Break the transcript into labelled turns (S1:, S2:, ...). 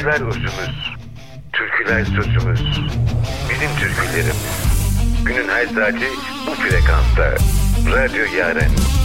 S1: Saçlar özümüz, türküler sözümüz. Bizim türkülerimiz. Günün her saati bu frekansta. Radyo Yaren.